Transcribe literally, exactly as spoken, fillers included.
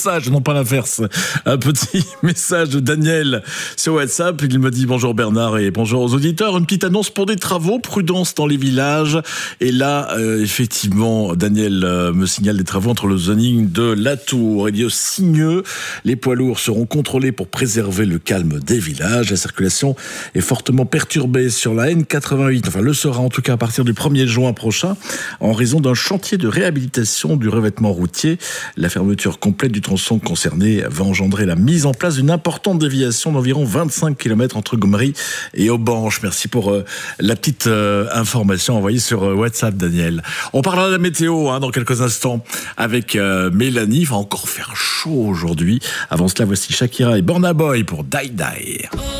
message, non pas l'inverse. Un petit message de Daniel sur WhatsApp. Il me dit bonjour Bernard et bonjour aux auditeurs. Une petite annonce pour des travaux, prudence dans les villages. Et là, euh, effectivement, Daniel euh, me signale des travaux entre le zoning de La Tour et lieu Signeux. Les poids lourds seront contrôlés pour préserver le calme des villages. La circulation est fortement perturbée sur la N quatre-vingt-huit. Enfin, le sera en tout cas à partir du premier juin prochain en raison d'un chantier de réhabilitation du revêtement routier. La fermeture complète du tronçon concerné va engendrer la mise en place d'une importante déviation d'environ vingt-cinq kilomètres entre Gomery et Aubanche. Merci pour euh, la petite euh, information envoyée sur euh, WhatsApp, Daniel. On parlera de la météo hein, dans quelques instants avec euh, Mélanie. Il va encore faire chaud aujourd'hui. Avant cela, voici Shakira et Burna Boy pour Die Die.